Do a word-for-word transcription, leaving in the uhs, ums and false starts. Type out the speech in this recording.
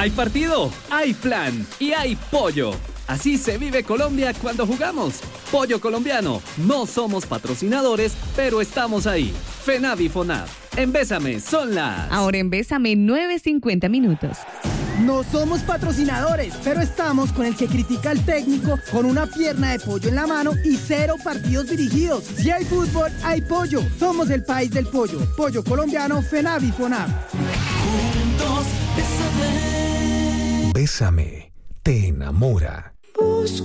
Hay partido, hay plan y hay pollo. Así se vive Colombia cuando jugamos. Pollo colombiano. No somos patrocinadores, pero estamos ahí. FENAV y FONAV. En Bésame son las... Ahora en Bésame, nueve cincuenta minutos. No somos patrocinadores, pero estamos con el que critica al técnico con una pierna de pollo en la mano y cero partidos dirigidos. Si hay fútbol, hay pollo. Somos el país del pollo. Pollo colombiano, FENAV y FONAV. Juntos, bésame. Bésame, te enamora.